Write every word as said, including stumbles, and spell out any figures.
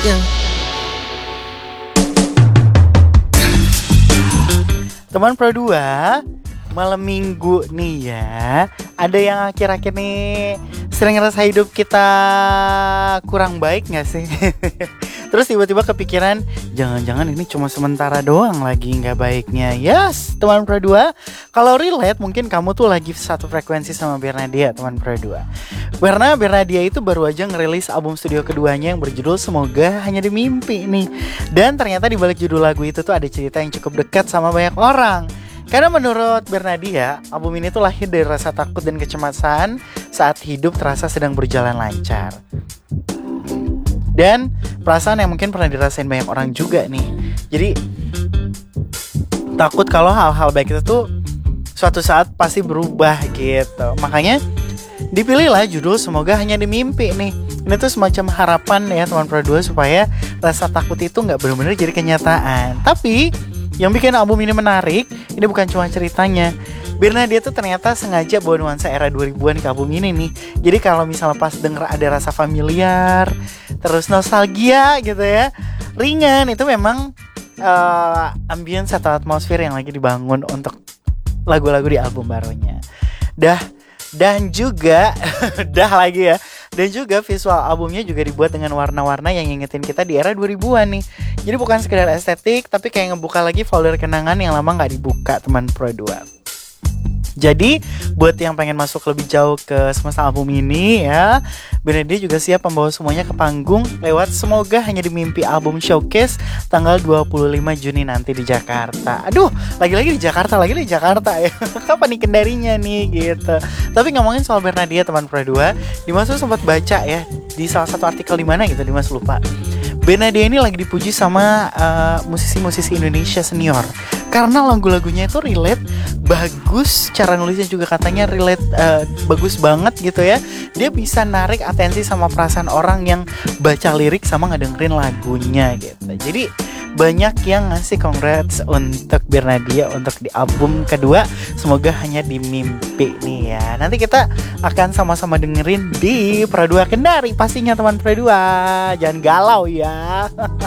yang Teman Pro dua, malam minggu nih ya, ada yang akhir-akhir nih sering ngerasa hidup kita kurang baik gak sih? Terus tiba-tiba kepikiran, jangan-jangan ini cuma sementara doang lagi gak baiknya. Yes, teman Pro dua, kalau relate mungkin kamu tuh lagi satu frekuensi sama Bernadia, teman Pro dua. Karena Bernadia itu baru aja ngerilis album studio keduanya yang berjudul Semoga Hanya di Mimpi nih. Dan ternyata di balik judul lagu itu tuh ada cerita yang cukup dekat sama banyak orang. Karena menurut Bernadia, album ini tuh lahir dari rasa takut dan kecemasan saat hidup terasa sedang berjalan lancar. Dan perasaan yang mungkin pernah dirasain banyak orang juga nih. Jadi takut kalau hal-hal baik itu tuh suatu saat pasti berubah gitu. Makanya dipilihlah judul Semoga Hanya di Mimpi nih. Ini tuh semacam harapan ya teman Pro dua supaya rasa takut itu gak benar-benar jadi kenyataan. Tapi yang bikin album ini menarik, ini bukan cuma ceritanya. Bernadia tuh ternyata sengaja bawa nuansa era dua ribuan ke album ini nih. Jadi kalau misalnya pas denger ada rasa familiar, terus nostalgia gitu ya, ringan, itu memang uh, ambience atau atmosfer yang lagi dibangun untuk lagu-lagu di album barunya. Dah, dan juga, dah lagi ya. Dan juga visual albumnya juga dibuat dengan warna-warna yang ngingetin kita di era dua ribuan nih. Jadi bukan sekedar estetik, tapi kayak ngebuka lagi folder kenangan yang lama gak dibuka teman Pro dua. Jadi buat yang pengen masuk lebih jauh ke semesta album ini ya, Bernadia juga siap membawa semuanya ke panggung lewat Semoga Hanya di Mimpi album showcase tanggal dua puluh lima Juni nanti di Jakarta. Aduh, lagi-lagi di Jakarta, lagi di Jakarta ya. Kapan nih kendarinya nih gitu. Tapi ngomongin soal Bernadia teman Pro dua, Dimas tuh sempat baca ya di salah satu artikel di mana gitu, Dimas lupa. Bernadia ini lagi dipuji sama uh, musisi-musisi Indonesia senior karena lagu-lagunya itu relate, bagus, cara nulisnya juga katanya relate, uh, bagus banget gitu ya. Dia bisa narik atensi sama perasaan orang yang baca lirik sama ngedengerin lagunya gitu. Jadi banyak yang ngasih congrats untuk Bernadia untuk di album kedua Semoga Hanya di Mimpi nih ya. Nanti kita akan sama-sama dengerin di Pro dua Kendari pastinya teman Pro dua. Jangan galau ya.